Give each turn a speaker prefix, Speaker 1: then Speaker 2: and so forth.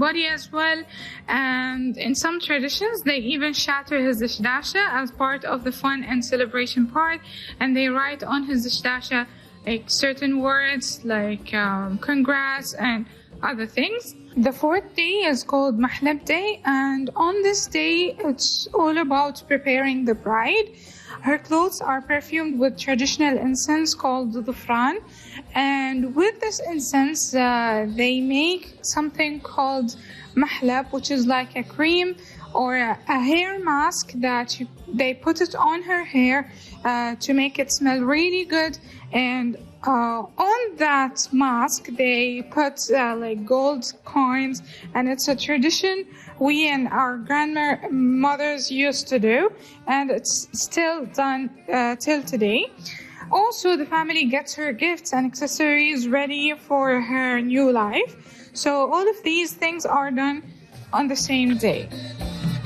Speaker 1: body as well. And in some traditions, they even shatter his dashdasha as part of the fun and celebration part. And they write on his dashdasha like certain words like congrats and other things. The fourth day is called Mahlab Day, and on this day, it's all about preparing the bride. Her clothes are perfumed with traditional incense called dhufran, and with this incense, they make something called mahlab, which is like a cream or a hair mask that they put it on her hair to make it smell really good. And on that mask, they put like gold coins, and it's a tradition we and our grandmothers used to do, and it's still done till today. Also, the family gets her gifts and accessories ready for her new life. So all of these things are done on the same day.